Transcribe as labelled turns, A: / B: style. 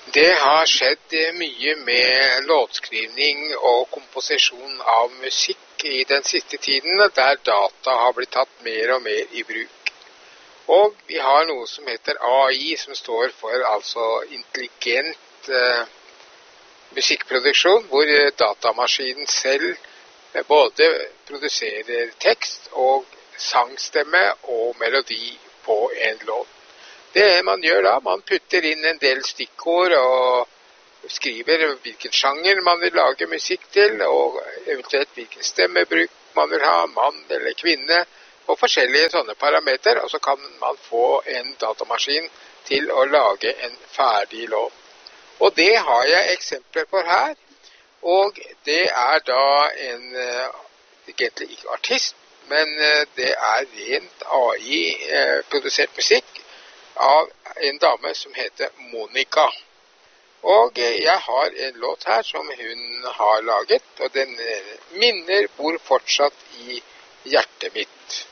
A: Det har skjedd mye med låtskrivning og komposisjon av musikk i den siste tiden, der data har blitt tatt mer og mer i bruk. Og vi har noe som heter AI, som står for altså intelligent musikkproduksjon, hvor datamaskinen selv både produserer tekst og sangstemme og melodi på en låt. Det man gjør da, man putter inn en del stikkord og skriver hvilken sjanger man vil lage musikk til, og eventuelt hvilken stemmebruk man vil ha, mann eller kvinne, og forskjellige sånne parameter, og så kan man få en datamaskin til å lage en ferdig låt. Og det har jeg eksempler på her, og det er da en, egentlig ikke artist, men det er rent AI-produsert musikk, av en dame som heter Monica. Og jeg har en låt her som hun har laget, og den minner bor fortsatt i hjertet mitt.